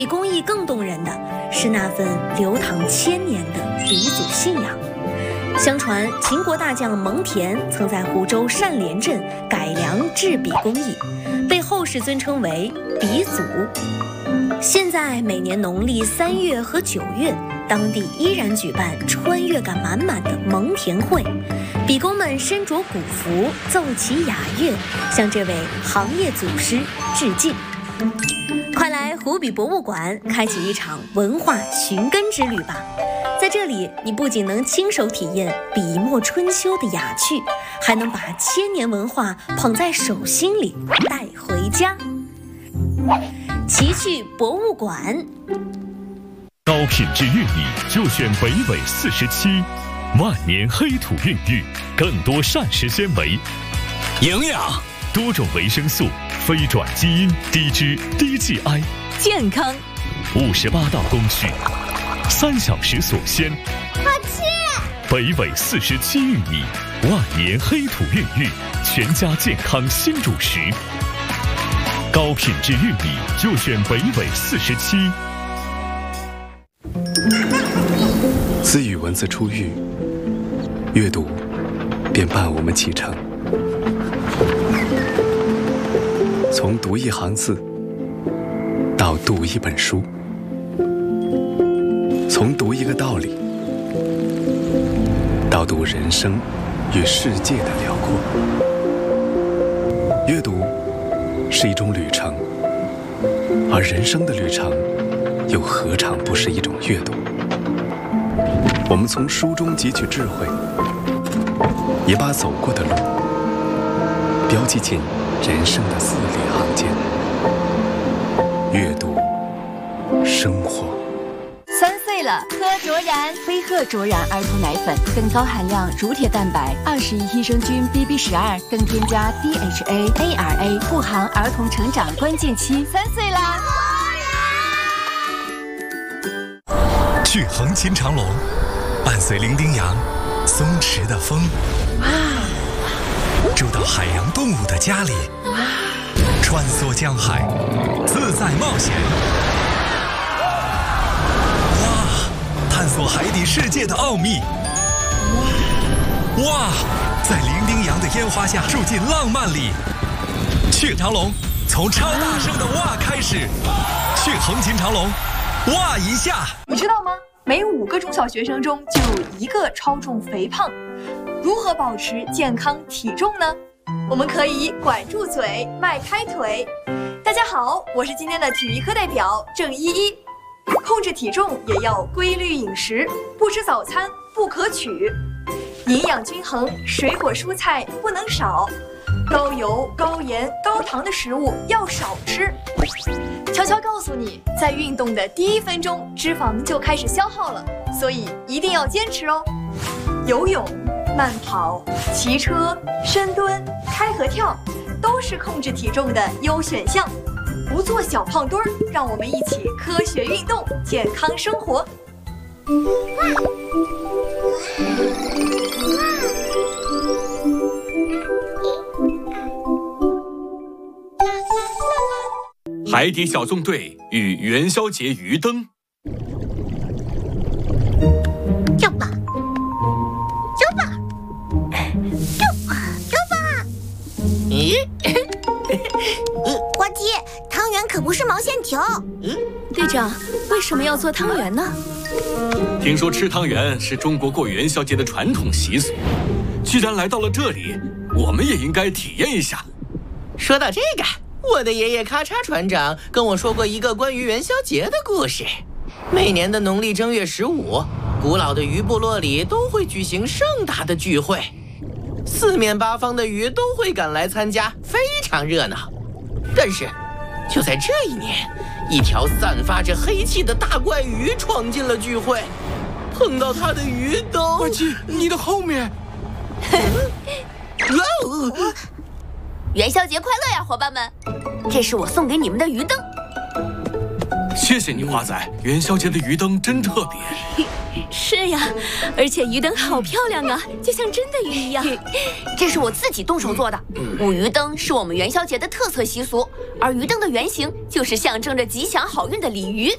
比工艺更动人的是那份流淌千年的鼻祖信仰。相传秦国大将蒙恬曾在湖州单连镇改良制笔工艺，被后世尊称为鼻祖。现在每年农历3月和9月，当地依然举办穿越感满满的蒙恬会，笔工们身着古服，奏起雅乐，向这位行业祖师致敬。快来湖笔博物馆开启一场文化寻根之旅吧！在这里，你不仅能亲手体验笔墨春秋的雅趣，还能把千年文化捧在手心里带回家。奇趣博物馆， 高品质玉米就选北纬47，万年黑土孕育，更多膳食纤维、 营养、 多种维生素、非转基因、低脂、低 GI， 健康。 58道工序，3小时锁鲜。 好吃！ 北纬47玉米，万年黑土孕育，全家健康新主食。高品质玉米就选北纬47。 自与文字初遇，阅读便伴我们启程。从读一行字到读一本书，从读一个道理到读人生与世界的辽阔。阅读是一种旅程，而人生的旅程又何尝不是一种阅读？我们从书中汲取智慧，也把走过的路标记进人生的字里行间。阅读，生活。 3岁了，喝卓然飞鹤卓然儿童奶粉，更高含量乳铁蛋白，21益生菌 BB12，更添加 DHA、ARA， 护航儿童成长关键期。3岁啦！ 去横琴长隆，伴随伶仃洋、松弛的风，住到海洋动物的家里，穿梭江海，自在冒险。探索海底世界的奥秘，哇！在伶仃洋的烟花下住进浪漫里。去长隆，从超大声的哇开始。去横琴长隆，哇一下！ 你知道吗？每5个中小学生中就有1个超重肥胖。如何保持健康体重呢？我们可以管住嘴，迈开腿。大家好，我是今天的体育课代表郑依依。控制体重也要规律饮食，不吃早餐不可取，营养均衡，水果蔬菜不能少，高油、高盐、高糖的食物要少吃。悄悄告诉你，在运动的第1分钟，脂肪就开始消耗了，所以一定要坚持哦。游泳、慢跑、骑车、深蹲、开合跳，都是控制体重的优选项。不做小胖墩儿，让我们一起科学运动，健康生活。 海底小纵队与元宵节鱼灯。 走吧，走吧，走吧。 咦？ 花鸡，汤圆可不是毛线球。 队长，为什么要做汤圆呢？ 听说吃汤圆是中国过元宵节的传统习俗，既然来到了这里，我们也应该体验一下。 说到这个，我的爷爷咔嚓船长跟我说过一个关于元宵节的故事。每年的农历正月15，古老的鱼部落里都会举行盛大的聚会，四面八方的鱼都会赶来参加，非常热闹。但是就在这一年，一条散发着黑气的大怪鱼闯进了聚会，碰到它的鱼灯。 怪鸡，你的后面！ 元宵节快乐呀，伙伴们！这是我送给你们的鱼灯。 谢谢你，花仔。元宵节的鱼灯真特别。 是呀，而且鱼灯好漂亮啊，就像真的鱼一样。 这是我自己动手做的。舞鱼灯是我们元宵节的特色习俗，而鱼灯的原型就是象征着吉祥好运的鲤鱼。